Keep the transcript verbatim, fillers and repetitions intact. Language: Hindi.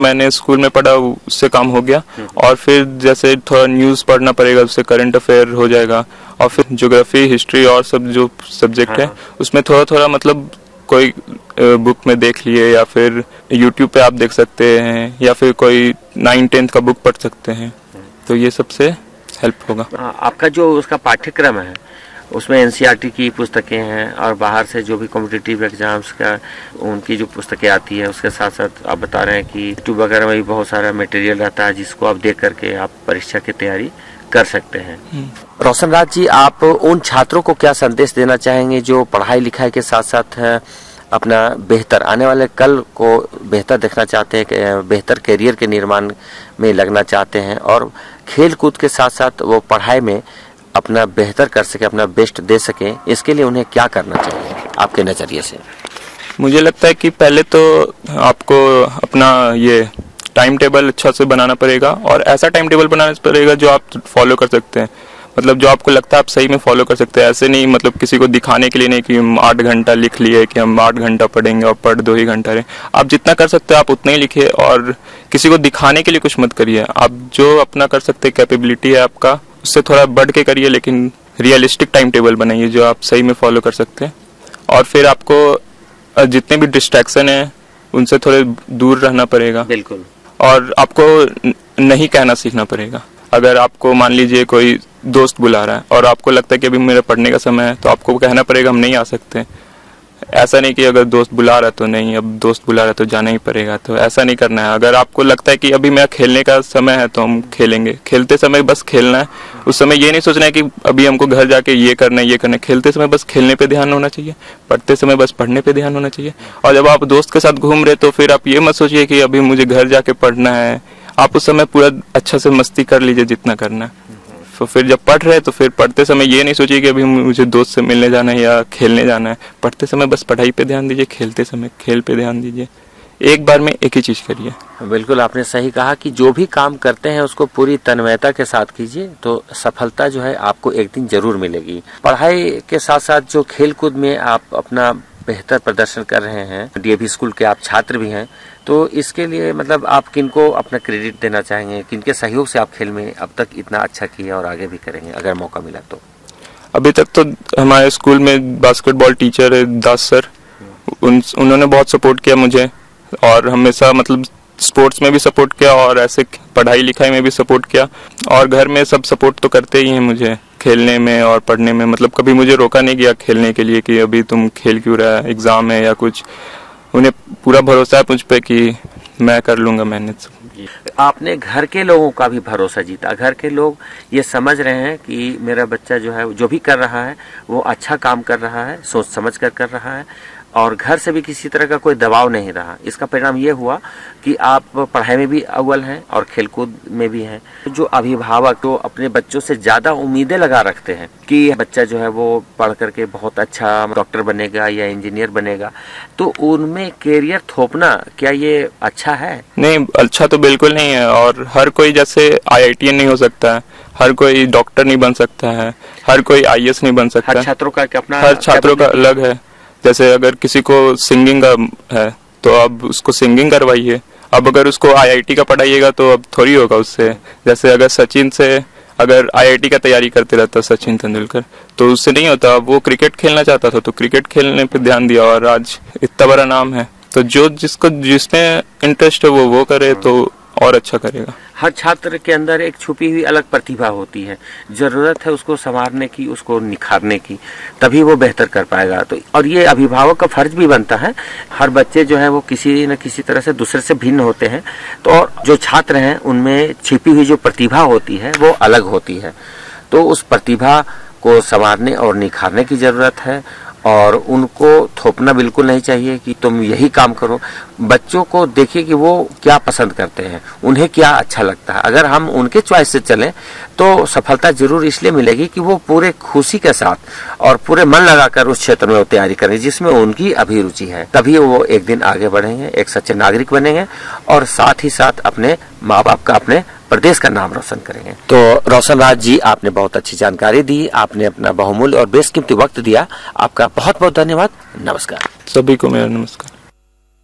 मैंने स्कूल में पढ़ा उससे काम हो गया, और फिर जैसे थोड़ा न्यूज़ पढ़ना पड़ेगा, उससे करंट अफेयर हो जाएगा, और फिर ज्योग्राफी, हिस्ट्री और सब जो सब्जेक्ट है उसमें थोड़ा थोड़ा मतलब कोई बुक में देख लिए, या फिर यूट्यूब पे आप देख सकते हैं, या फिर कोई नाइन टेंथ का बुक पढ़ सकते हैं, तो ये सबसे हेल्प होगा। आपका जो उसका पाठ्यक्रम है उसमें एनसीईआरटी की पुस्तकें हैं, और बाहर से जो भी कॉम्पिटिटिव एग्जाम्स का उनकी जो पुस्तकें आती है, उसके साथ साथ आप बता रहे हैं कि यूट्यूब वगैरह में भी बहुत सारा मटेरियल रहता है जिसको आप देख करके आप परीक्षा की तैयारी कर सकते हैं। रोशन राज जी, आप उन छात्रों को क्या संदेश देना चाहेंगे जो पढ़ाई लिखाई के साथ साथ अपना बेहतर आने वाले कल को बेहतर देखना चाहते हैं, बेहतर करियर के निर्माण में लगना चाहते हैं, और खेल कूद के साथ साथ वो पढ़ाई में अपना बेहतर कर सके, अपना बेस्ट दे सके, इसके लिए उन्हें क्या करना चाहिए आपके नजरिए से? मुझे लगता है कि पहले तो आपको अपना ये टाइम टेबल अच्छा से बनाना पड़ेगा, और ऐसा टाइम टेबल बनाना पड़ेगा जो आप फॉलो कर सकते हैं, मतलब जो आपको लगता है आप सही में फॉलो कर सकते हैं। ऐसे नहीं मतलब किसी को दिखाने के लिए नहीं कि हम आठ घंटा लिख लिए कि हम आठ घंटा पढ़ेंगे और पढ़ दो ही घंटा रहे। आप जितना कर सकते हो आप उतना ही लिखिए, और किसी को दिखाने के लिए कुछ मत करिए। आप जो अपना कर सकते हैं, कैपेबिलिटी है आपका, उससे थोड़ा बढ़ के करिए, लेकिन रियलिस्टिक टाइम टेबल बनाइए जो आप सही में फॉलो कर सकते हैं। और फिर आपको जितने भी डिस्ट्रैक्शन है उनसे थोड़े दूर रहना पड़ेगा। बिल्कुल। और आपको नहीं कहना सीखना पड़ेगा। अगर आपको मान लीजिए कोई दोस्त बुला रहा है और आपको लगता है कि अभी मेरा पढ़ने का समय है, तो आपको कहना पड़ेगा हम नहीं आ सकते। ऐसा नहीं कि अगर दोस्त बुला रहा है तो नहीं, अब दोस्त बुला रहा है तो जाना ही पड़ेगा, तो ऐसा नहीं करना है। अगर आपको लगता है कि अभी मेरा खेलने का समय है तो हम खेलेंगे, खेलते समय बस खेलना है। उस समय ये नहीं सोचना है कि अभी हमको घर जाके ये करना है ये करना है। खेलते समय बस खेलने पे ध्यान होना चाहिए, पढ़ते समय बस पढ़ने पे ध्यान होना चाहिए। और जब आप दोस्त के साथ घूम रहे तो फिर आप ये मत सोचिए कि अभी मुझे घर जाके पढ़ना है। आप उस समय पूरा अच्छा से मस्ती कर लीजिए जितना करना है। तो फिर जब पढ़ रहे तो फिर पढ़ते समय ये नहीं सोचिए कि अभी मुझे दोस्त से मिलने जाना है या खेलने जाना है। पढ़ते समय बस पढ़ाई पे ध्यान दीजिए, खेलते समय खेल पे ध्यान दीजिए। एक बार में एक ही चीज करिए। बिल्कुल आपने सही कहा कि जो भी काम करते हैं उसको पूरी तन्मयता के साथ कीजिए, तो सफलता जो है आपको एक दिन जरूर मिलेगी। पढ़ाई के साथ साथ जो खेल कूद में आप अपना बेहतर प्रदर्शन कर रहे हैं, डीएवी स्कूल के आप छात्र भी हैं, तो इसके लिए मतलब आप किनको अपना क्रेडिट देना चाहेंगे, किनके सहयोग से आप खेल में अब तक इतना अच्छा किया और आगे भी करेंगे अगर मौका मिला तो? अभी तक तो हमारे स्कूल में बास्केटबॉल टीचर है दास सर, उन, उन्होंने बहुत सपोर्ट किया मुझे, और हमेशा मतलब स्पोर्ट्स में भी सपोर्ट किया और ऐसे पढ़ाई लिखाई में भी सपोर्ट किया। और घर में सब सपोर्ट तो करते ही हैं मुझे खेलने में और पढ़ने में। मतलब कभी मुझे रोका नहीं किया खेलने के लिए कि अभी तुम खेल क्यों रहा है, एग्जाम है या कुछ। उन्हें पूरा भरोसा है मुझ पे कि मैं कर लूंगा मेहनत। आपने घर के लोगों का भी भरोसा जीता। घर के लोग ये समझ रहे हैं कि मेरा बच्चा जो है जो भी कर रहा है वो अच्छा काम कर रहा है, सोच समझ कर कर रहा है, और घर से भी किसी तरह का कोई दबाव नहीं रहा। इसका परिणाम ये हुआ कि आप पढ़ाई में भी अव्वल हैं और खेलकूद में भी हैं। जो अभिभावक तो अपने बच्चों से ज्यादा उम्मीदें लगा रखते हैं कि बच्चा जो है वो पढ़ करके बहुत अच्छा डॉक्टर बनेगा या इंजीनियर बनेगा, तो उनमें कैरियर थोपना क्या ये अच्छा है? नहीं, अच्छा तो बिल्कुल नहीं है। और हर कोई जैसे आई आई टी एन नहीं हो सकता है, हर कोई डॉक्टर नहीं बन सकता है, हर कोई आई ए एस नहीं बन सकता। हर छात्रों का अपना हर छात्रों का अलग है। जैसे अगर किसी को सिंगिंग का है तो अब उसको सिंगिंग करवाइए। अब अगर उसको आई आई टी का पढ़ाइएगा तो अब थोड़ी होगा उससे। जैसे अगर सचिन से अगर आई आई टी का तैयारी करते रहता सचिन तेंदुलकर, तो उससे नहीं होता। वो क्रिकेट खेलना चाहता था तो क्रिकेट खेलने पे ध्यान दिया और आज इतना बड़ा नाम है। तो जो जिसको जिसमें इंटरेस्ट है वो वो करे तो और अच्छा करेगा। हर छात्र के अंदर एक छुपी हुई अलग प्रतिभा होती है, जरूरत है उसको संवारने की, उसको निखारने की, तभी वो बेहतर कर पाएगा। तो और ये अभिभावक का फर्ज भी बनता है। हर बच्चे जो है वो किसी न किसी तरह से दूसरे से भिन्न होते हैं, तो और जो छात्र हैं उनमें छिपी हुई जो प्रतिभा होती है वो अलग होती है। तो उस प्रतिभा को संवारने और निखारने की जरूरत है, और उनको थोपना बिल्कुल नहीं चाहिए कि तुम यही काम करो। बच्चों को देखिए कि वो क्या पसंद करते हैं, उन्हें क्या अच्छा लगता है। अगर हम उनके चॉइस से चलें तो सफलता जरूर इसलिए मिलेगी कि वो पूरे खुशी के साथ और पूरे मन लगाकर उस क्षेत्र में वो तैयारी करें जिसमें उनकी अभिरुचि है। तभी वो एक दिन आगे बढ़ेंगे, एक सच्चे नागरिक बनेंगे, और साथ ही साथ अपने माँ बाप का, अपने प्रदेश का नाम रोशन करेंगे। तो रोशन राज जी, आपने बहुत अच्छी जानकारी दी, आपने अपना बहुमूल्य और बेशकीमती वक्त दिया। आपका बहुत बहुत धन्यवाद। नमस्कार। सभी को मेरा नमस्कार।